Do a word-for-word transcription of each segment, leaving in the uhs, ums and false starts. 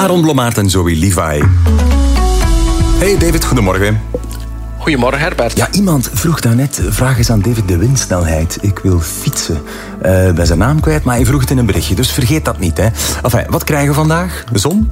Aaron Blommaert en Zoe Levi. Hey David, goedemorgen. Goedemorgen Herbert. Ja, iemand vroeg daarnet, vraag eens aan David de windsnelheid. Ik wil fietsen. Uh, bij zijn naam kwijt, maar hij vroeg het in een berichtje. Dus vergeet dat niet, hè. Enfin, wat krijgen we vandaag? De zon?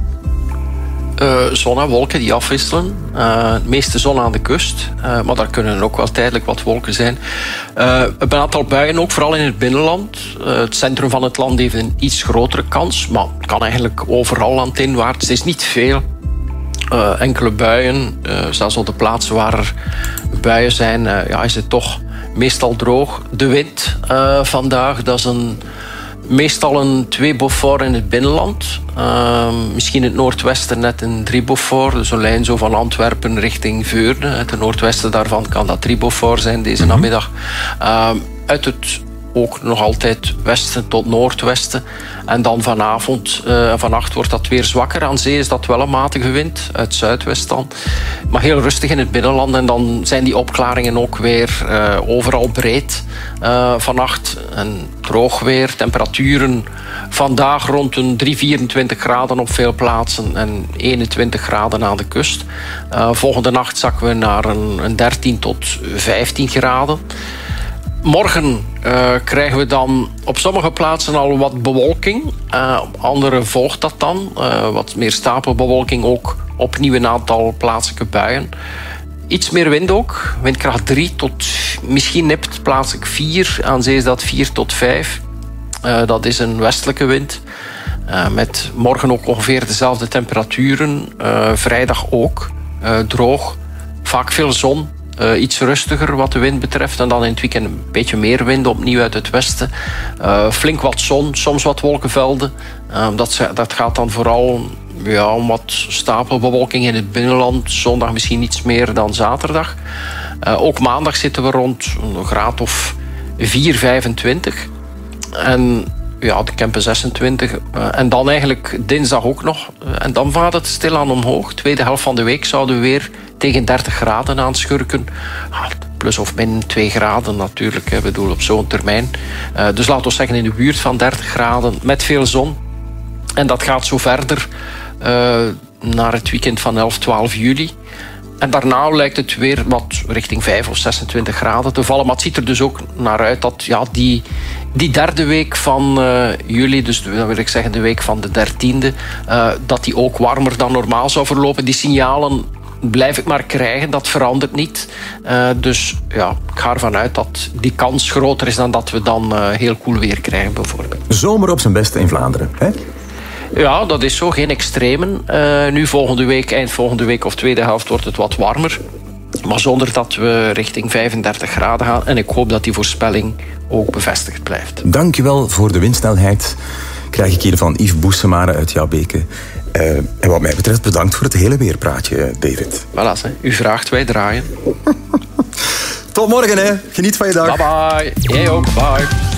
Uh, zon en wolken die afwisselen. Uh, de meeste zon aan de kust. Uh, maar daar kunnen ook wel tijdelijk wat wolken zijn. Uh, een aantal buien ook, vooral in het binnenland. Uh, het centrum van het land heeft een iets grotere kans. Maar het kan eigenlijk overal landinwaarts. Het is niet veel. Uh, enkele buien. Uh, zelfs op de plaatsen waar er buien zijn, uh, ja, is het toch meestal droog. De wind uh, vandaag, dat is een... Meestal een twee Beaufort in het binnenland. Uh, misschien in het noordwesten net een drie Beaufort. Dus een lijn zo van Antwerpen richting Veurne. Het noordwesten daarvan kan dat drie Beaufort zijn deze mm-hmm. namiddag. Uh, uit het ook nog altijd westen tot noordwesten. En dan vanavond, uh, vannacht wordt dat weer zwakker. Aan zee is dat wel een matige wind, uit zuidwest dan. Maar heel rustig in het binnenland. En dan zijn die opklaringen ook weer uh, overal breed uh, vannacht. En droog weer. Temperaturen vandaag rond een drie, vierentwintig graden op veel plaatsen. En eenentwintig graden aan de kust. Uh, volgende nacht zakken we naar een, een dertien tot vijftien graden. Morgen uh, krijgen we dan op sommige plaatsen al wat bewolking. Uh, op andere volgt dat dan. Uh, wat meer stapelbewolking, ook opnieuw een aantal plaatselijke buien. Iets meer wind ook. Windkracht drie tot misschien nipt plaatselijk vier. Aan zee is dat vier tot vijf. Uh, dat is een westelijke wind. Uh, met morgen ook ongeveer dezelfde temperaturen. Uh, vrijdag ook. Uh, droog. Vaak veel zon. Uh, iets rustiger wat de wind betreft. En dan in het weekend een beetje meer wind opnieuw uit het westen. Uh, flink wat zon, soms wat wolkenvelden. Uh, dat, dat gaat dan vooral ja, om wat stapelbewolking in het binnenland. Zondag misschien iets meer dan zaterdag. Uh, ook maandag zitten we rond een graad of vier, vijfentwintig. En ja, de Kempen zesentwintig. Uh, en dan eigenlijk dinsdag ook nog. Uh, en dan gaat het stilaan omhoog. Tweede helft van de week zouden we weer tegen dertig graden aanschurken. Ah, plus of min twee graden natuurlijk, ik bedoel op zo'n termijn. Uh, dus laten we zeggen in de buurt van dertig graden met veel zon. En dat gaat zo verder uh, naar het weekend van elf, twaalf juli. En daarna lijkt het weer wat richting vijf of zesentwintig graden te vallen. Maar het ziet er dus ook naar uit dat ja, die, die derde week van uh, juli, dus dan wil ik zeggen de week van de dertiende, uh, dat die ook warmer dan normaal zou verlopen. Die signalen blijf ik maar krijgen, dat verandert niet. Uh, dus ja, ik ga ervan uit dat die kans groter is dan dat we dan uh, heel koel weer krijgen bijvoorbeeld. Zomer op zijn beste in Vlaanderen, hè? Ja, dat is zo. Geen extremen. Uh, nu volgende week, eind volgende week of tweede helft wordt het wat warmer. Maar zonder dat we richting vijfendertig graden gaan. En ik hoop dat die voorspelling ook bevestigd blijft. Dankjewel voor de windsnelheid. Krijg ik hier van Yves Boesemare uit Jabbeke. Uh, en wat mij betreft bedankt voor het hele weerpraatje, David. Voilà, hè. U vraagt, wij draaien. Tot morgen, hè. Geniet van je dag. Bye bye. Jij ook. Bye.